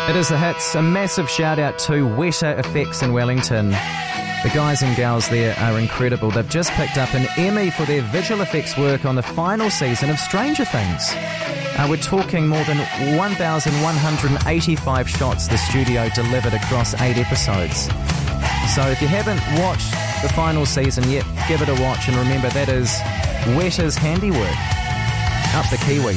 It is the hits. A massive shout out to Weta Effects in Wellington. The guys and gals there are incredible. They've just picked up an Emmy for their visual effects work on the final season of Stranger Things. We're talking more than 1,185 shots the studio delivered across 8 episodes. So if you haven't watched the final season yet, give it a watch, and remember that is Weta's handiwork. Up the Kiwis.